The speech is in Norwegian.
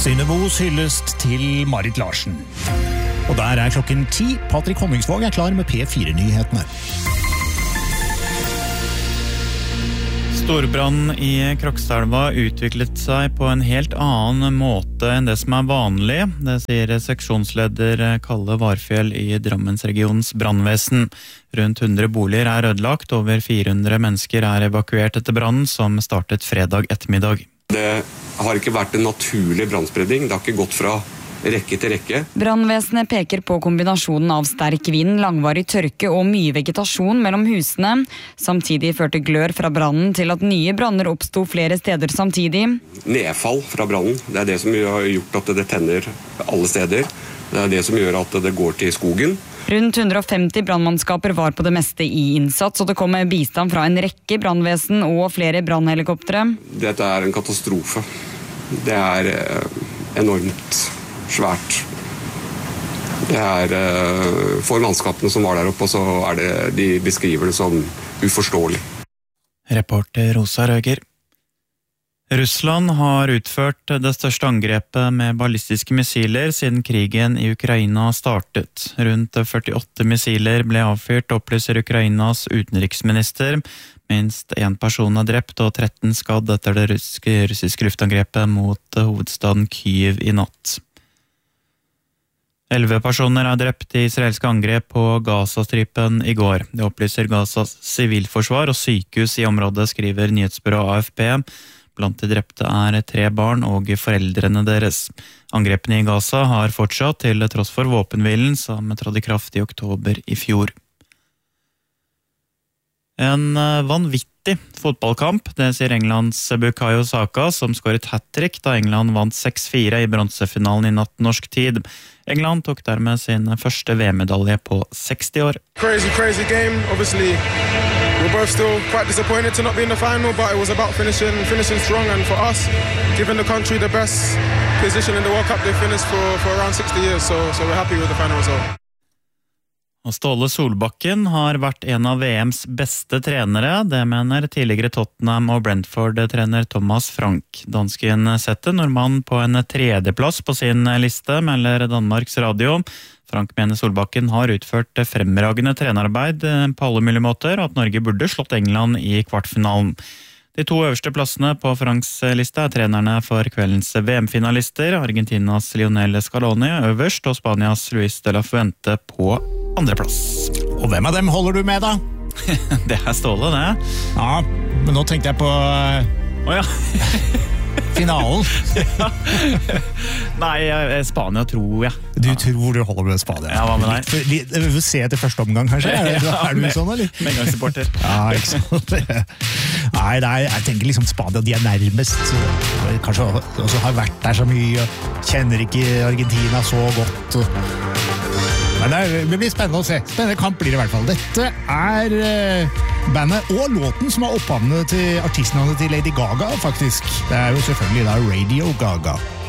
Synnøvos hyllest til Marit Larsen. Og der klokken 10. Patrick Honningsvåg klar med P4-nyhetene. Storbrannen i Krokstadelva utviklet seg på en helt annen måte enn det som vanlig. Det sier seksjonsleder Kalle Varfjell i Drammensregionens brannvesen. Rundt 100 boliger ødelagt, over 400 mennesker evakuert etter brannen som startet fredag ettermiddag. Det har ikke vært en naturlig brannspredning, det har ikke gått fra rekke til rekke. Brannvesenet peker på kombinasjonen av sterk vind, langvarig tørke og mye vegetasjon mellom husene. Samtidig førte glør fra brannen til at nye branner oppstod flere steder samtidig. Nedfall fra brannen, det det som har gjort at det tenner alle steder. Det det som gjør at det går til skogen. Rundt 150 brannmannskaper var på det meste i innsats, og det kom bistand fra en rekke brannvesen og flere brannhelikoptere. Dette en katastrofe. Det enormt svært. Det for mannskapene som var der oppe, så de beskriver det som uforståelig. Reporter Rosa Røger. Russland har utført det største angrepet med ballistiske missiler siden krigen i Ukraina startet. Rundt 48 missiler ble avfyrt, opplyser Ukrainas utenriksminister. Minst 1 person drept og 13 skadd etter det russiske luftangrepet mot hovedstaden Kyiv i natt. 11 personer drept i israelske angrep på Gazastripen i går. Det opplyser Gazas sivilforsvar og sykehus i området, skriver nyhetsbyrået AFP. Blant de drepte 3 barn og foreldrene deres. Angrepene i Gaza har fortsatt til tross for våpenhvilen som trådte i kraft i oktober i fjor. En vanvittig fotballkamp, det sier Englands Bukayo Saka, som skåret hat-trick da England vant 6-4 i bronsefinalen i natt norsk tid. England tok dermed sin første VM-medalje på 60 år. Crazy game. Obviously, we're both still quite disappointed to not be in the final, but it was about finishing strong, and for us, giving the country the best position in the World Cup they finished for around 60 years, so we're happy with the final result. Og Ståle Solbakken har vært en av VMs beste trenere, det mener tidligere Tottenham og Brentford-trener Thomas Frank. Dansken setter nordmann på en 3. plass på sin liste, melder Danmarks Radio. Frank mener Solbakken har utført fremragende trenerarbeid på alle mulige måter, og at Norge burde slått England i kvartfinalen. De 2 øverste plassene på Franks liste trenerne for kveldens VM-finalister, Argentinas Lionel Scaloni øverst, og Spanias Luis de la Fuente på 2. plass. Og hvem av dem holder du med da? Det Ståle, det. Ja, men nå tenkte jeg på finalen. Ja. Nei, Spania tror jeg. Du tror du holder med Spania? Ja, hva med deg? Vi får se etter første omgang, kanskje? Du sånn, eller? Medgangssupporter. Ja, ikke sant? Nei, jeg tenker liksom Spania, de nærmest. Kanskje også har vært der så mye, og kjenner ikke Argentina så godt. Men det blir spennende å se. Spennende kamp blir det i hvert fall. Dette bandet og låten som har opphavnet til artistnavnet til Lady Gaga, faktisk. Det jo selvfølgelig da Radio Gaga.